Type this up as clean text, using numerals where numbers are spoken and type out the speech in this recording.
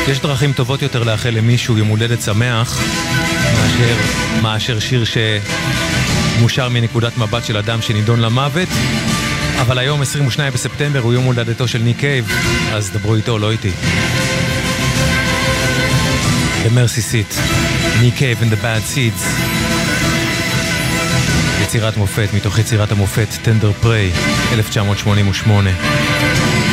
דרכים טובות יותר לאחל למישהו יום הולדת שמח מאשר שיר שמושר מנקודת מבט של אדם שנידון למוות. אבל היום 22 בספטמבר הוא יום הולדתו של ניק קייב, אז דברו איתו, לא איתי. The Mercy Seat, ניק קייב and the Bad Seeds, יצירת מופת מתוך יצירת המופת Tender Prey, 1988.